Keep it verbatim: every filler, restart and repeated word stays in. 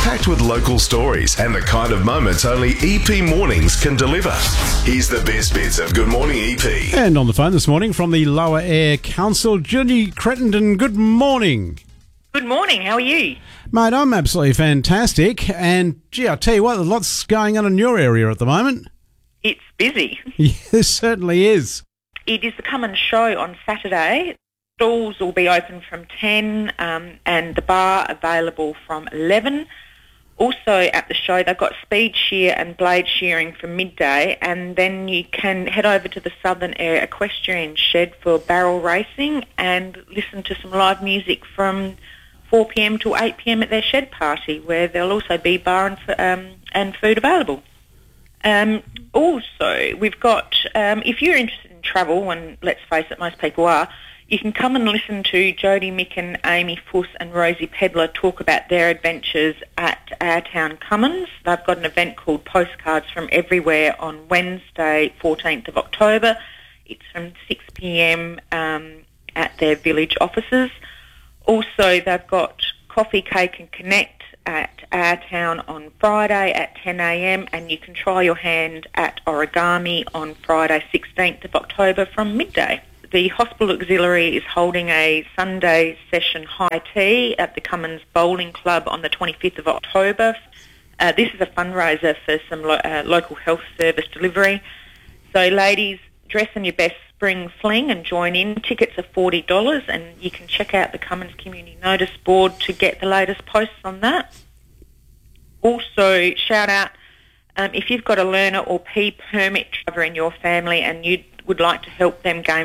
packed with local stories and the kind of moments only E P Mornings can deliver. Here's the best bits of Good Morning E P. And on the phone this morning from the Lower Air Council, Judy Crittenden, good morning. Good morning, how are you? Mate, I'm absolutely fantastic. And, gee, I'll tell you what, there's lots going on in your area at the moment. It's busy. Yes, certainly is. It is the Cummins Show on Saturday. Stalls will be open from ten um, and the bar available from eleven. Also at the show, they've got speed shear and blade shearing from midday, and then you can head over to the Southern Air Equestrian Shed for barrel racing and listen to some live music from four p.m. to eight p.m. at their shed party, where there'll also be bar and, um, and food available. Um, also, we've got, um, if you're interested in travel, and let's face it, most people are, you can come and listen to Jodie Micken, Amy Fuss and Rosie Pedler talk about their adventures at Our Town Cummins. They've got an event called Postcards from Everywhere on Wednesday, fourteenth of October. It's from six p.m. Um, at their village offices. Also, they've got Coffee, Cake and Connect at Our Town on Friday at ten a.m. and you can try your hand at origami on Friday, sixteenth of October from midday. The Hospital Auxiliary is holding a Sunday session high tea at the Cummins Bowling Club on the twenty-fifth of October. Uh, this is a fundraiser for some lo- uh, local health service delivery. So ladies, dress in your best spring fling and join in. Tickets are forty dollars and you can check out the Cummins Community Notice Board to get the latest posts on that. Also, shout out, um, if you've got a learner or P permit driver in your family and you would like to help them gain